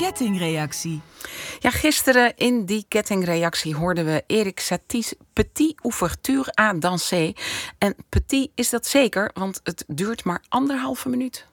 kettingreactie. Ja, gisteren in die kettingreactie hoorden we Erik Satie's Petit Ouverture à danser. En petit is dat zeker, want het duurt maar 1,5 minuut.